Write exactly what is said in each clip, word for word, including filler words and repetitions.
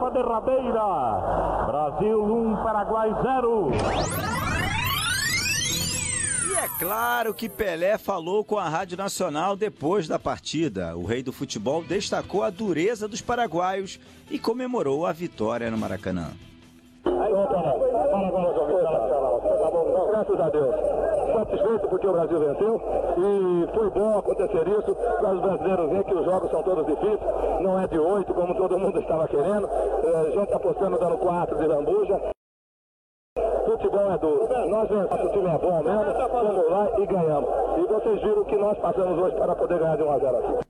etapa derradeira. Brasil um, Paraguai zero. E é claro que Pelé falou com a Rádio Nacional depois da partida. O rei do futebol destacou a dureza dos paraguaios e comemorou a vitória no Maracanã. Graças a Deus. Satisfeito porque o Brasil venceu e foi bom acontecer isso para os brasileiros verem que os jogos são todos difíceis, não é de oito como todo mundo estava querendo, a gente apostando dando quatro de lambuja. Futebol é duro, nós vencemos, o time é bom mesmo, vamos lá e ganhamos. E vocês viram o que nós passamos hoje para poder ganhar de um a zero aqui.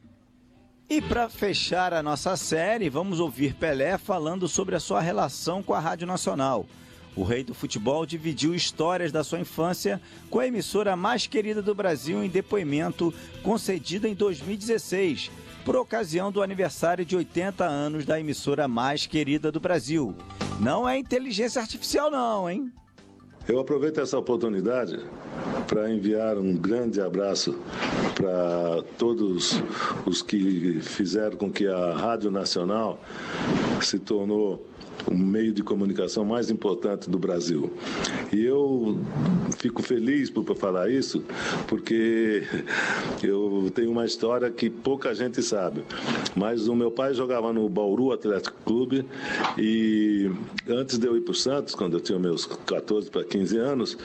E para fechar a nossa série, vamos ouvir Pelé falando sobre a sua relação com a Rádio Nacional. O rei do futebol dividiu histórias da sua infância com a emissora mais querida do Brasil em depoimento concedido em dois mil e dezesseis, por ocasião do aniversário de oitenta anos da emissora mais querida do Brasil. Não é inteligência artificial não, hein? Eu aproveito essa oportunidade para enviar um grande abraço para todos os que fizeram com que a Rádio Nacional se tornou o meio de comunicação mais importante do Brasil. E eu fico feliz por falar isso, porque eu tenho uma história que pouca gente sabe. Mas o meu pai jogava no Bauru Atlético Clube e antes de eu ir para o Santos, quando eu tinha meus quatorze para quinze anos,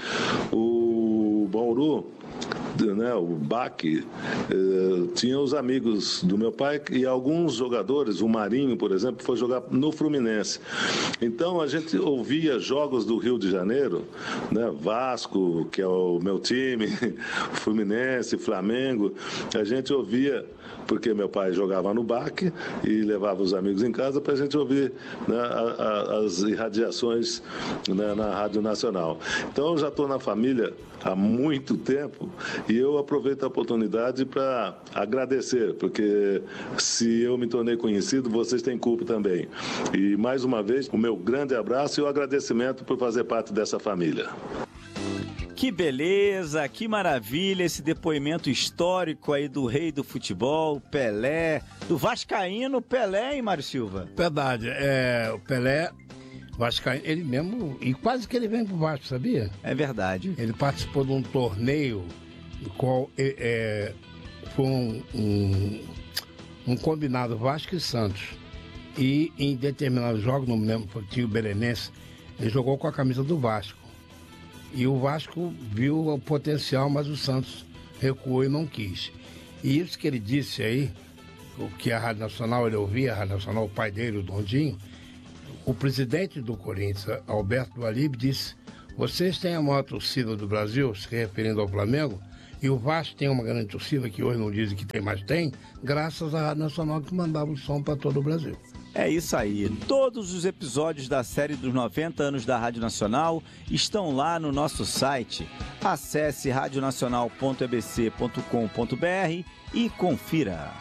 o Bauru, né, o B A C, eh, tinha os amigos do meu pai e alguns jogadores, o Marinho, por exemplo, foi jogar no Fluminense. Então a gente ouvia jogos do Rio de Janeiro, né, Vasco, que é o meu time, Fluminense, Flamengo, a gente ouvia porque meu pai jogava no B A C e levava os amigos em casa para a gente ouvir, né, a, a, as irradiações, né, na Rádio Nacional. Então eu já estou na família há muito tempo e eu aproveito a oportunidade para agradecer, porque se eu me tornei conhecido, vocês têm culpa também. E mais uma vez, o meu grande abraço e o agradecimento por fazer parte dessa família. Que beleza, que maravilha esse depoimento histórico aí do rei do futebol, Pelé, do vascaíno Pelé, hein, Mário Silva? Verdade, é, o Pelé, vascaíno, ele mesmo, e quase que ele vem pro Vasco, sabia? É verdade. Ele participou de um torneio, no qual é, é, foi um, um, um combinado Vasco e Santos, e em determinados jogos, não me lembro, foi o Belenense, ele jogou com a camisa do Vasco. E o Vasco viu o potencial, mas o Santos recuou e não quis. E isso que ele disse aí, o que a Rádio Nacional, ele ouvia, a Rádio Nacional, o pai dele, o Dondinho, o presidente do Corinthians, Alberto Dualib, disse: vocês têm a maior torcida do Brasil, se referindo ao Flamengo, e o Vasco tem uma grande torcida, que hoje não dizem que tem, mas tem, graças à Rádio Nacional que mandava o som para todo o Brasil. É isso aí. Todos os episódios da série dos noventa anos da Rádio Nacional estão lá no nosso site. Acesse radionacional ponto e b c ponto com ponto b r e confira.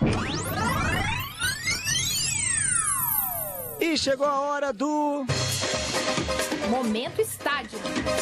E chegou a hora do Momento Estádio.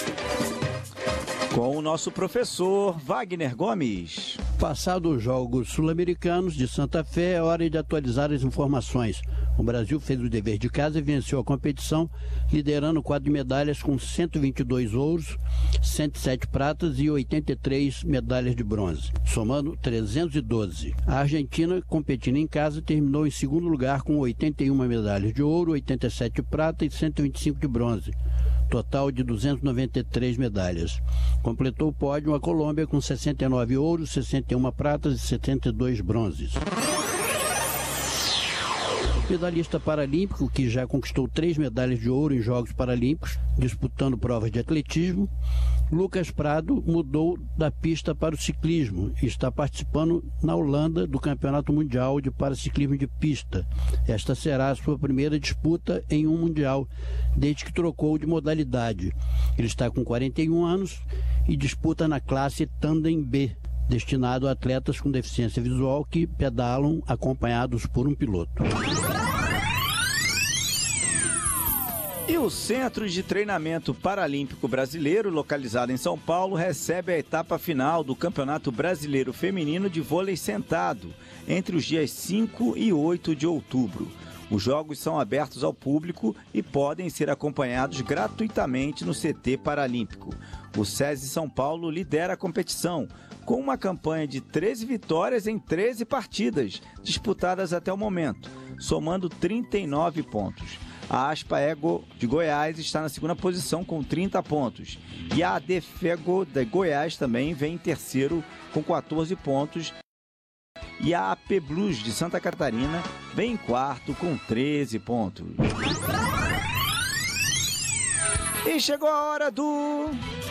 Com o nosso professor Wagner Gomes. Passados os Jogos Sul-Americanos de Santa Fé, é hora de atualizar as informações. O Brasil fez o dever de casa e venceu a competição, liderando o quadro de medalhas com cento e vinte e dois ouros, cento e sete pratas e oitenta e três medalhas de bronze, somando trezentos e doze. A Argentina, competindo em casa, terminou em segundo lugar com oitenta e uma medalhas de ouro, oitenta e sete de prata e cento e vinte e cinco de bronze. Total de duzentas e noventa e três medalhas. Completou o pódio a Colômbia com sessenta e nove ouros, sessenta e uma pratas e setenta e dois bronzes. Medalhista paralímpico, que já conquistou três medalhas de ouro em Jogos Paralímpicos, disputando provas de atletismo, Lucas Prado mudou da pista para o ciclismo e está participando na Holanda do Campeonato Mundial de Paraciclismo de Pista. Esta será a sua primeira disputa em um Mundial, desde que trocou de modalidade. Ele está com quarenta e um anos e disputa na classe Tandem B, destinado a atletas com deficiência visual que pedalam acompanhados por um piloto. E o Centro de Treinamento Paralímpico Brasileiro, localizado em São Paulo, recebe a etapa final do Campeonato Brasileiro Feminino de Vôlei Sentado, entre os dias cinco e oito de outubro. Os jogos são abertos ao público e podem ser acompanhados gratuitamente no C T Paralímpico. O SESI São Paulo lidera a competição, com uma campanha de treze vitórias em treze partidas, disputadas até o momento, somando trinta e nove pontos. A Aspa Ego de Goiás está na segunda posição com trinta pontos. E a Adefego de Goiás também vem em terceiro com quatorze pontos. E a A P Blues de Santa Catarina vem em quarto com treze pontos. E chegou a hora do...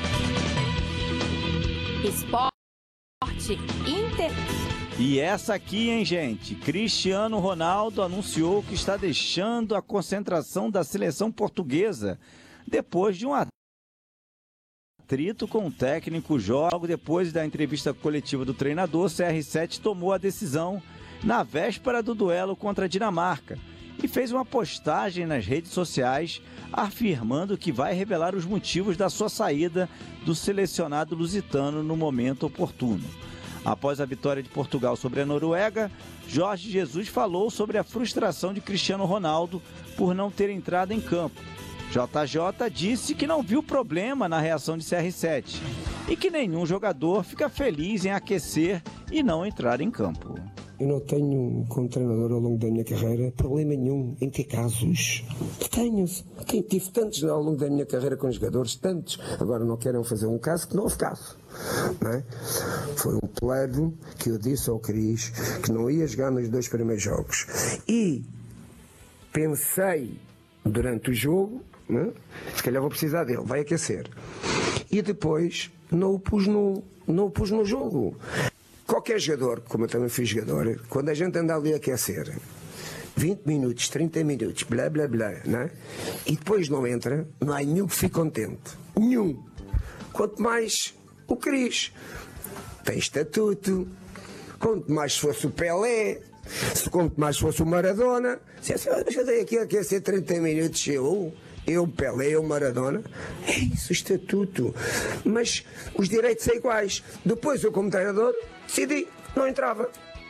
Esporte Inter... E essa aqui, hein, gente? Cristiano Ronaldo anunciou que está deixando a concentração da seleção portuguesa depois de um atrito com o técnico Jorge. Logo depois da entrevista coletiva do treinador, C R sete tomou a decisão na véspera do duelo contra a Dinamarca e fez uma postagem nas redes sociais afirmando que vai revelar os motivos da sua saída do selecionado lusitano no momento oportuno. Após a vitória de Portugal sobre a Noruega, Jorge Jesus falou sobre a frustração de Cristiano Ronaldo por não ter entrado em campo. J J disse que não viu problema na reação de C R sete e que nenhum jogador fica feliz em aquecer e não entrar em campo. Eu não tenho, como treinador ao longo da minha carreira, problema nenhum em ter casos. Tenho, tenho, tive tantos ao longo da minha carreira com jogadores, tantos. Agora não querem fazer um caso que não houve caso. Não é? Foi um plano que eu disse ao Cris que não ia jogar nos dois primeiros jogos. E pensei durante o jogo, não é? Se calhar vou precisar dele, vai aquecer. E depois não o pus no, não o pus no jogo. Qualquer jogador, como eu também fui jogador, quando a gente anda ali a aquecer, vinte minutos, trinta minutos, blá blá blá, né? E depois não entra, não há nenhum que fique contente. Nenhum. Quanto mais o Cris. Tem estatuto. Quanto mais fosse o Pelé. Se quanto mais fosse o Maradona. Se eu dei aqui a aquecer trinta minutos, eu, eu Pelé, eu Maradona. É isso, o estatuto. Mas os direitos são iguais. Depois eu, como treinador, decidi, não entrava.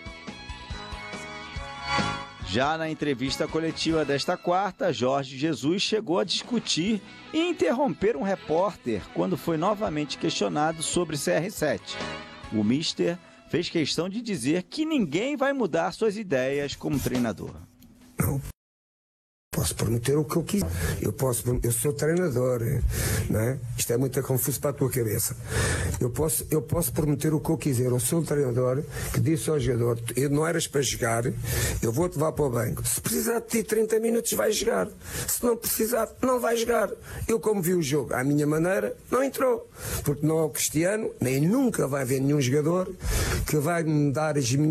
Já na entrevista coletiva desta quarta, Jorge Jesus chegou a discutir e interromper um repórter quando foi novamente questionado sobre C R sete. O mister fez questão de dizer que ninguém vai mudar suas ideias como treinador. Não. Posso prometer o que eu quiser. Eu, posso, eu sou treinador, não é? Isto é muito confuso para a tua cabeça. Eu posso, eu posso prometer o que eu quiser. Eu sou o treinador que disse ao jogador: eu não eras para jogar, eu vou-te levar para o banco. Se precisar de ti trinta minutos, vai jogar. Se não precisar, não vai jogar. Eu, como vi o jogo à minha maneira, não entrou. Porque não é o Cristiano, nem nunca vai haver nenhum jogador que vai me dar as minhas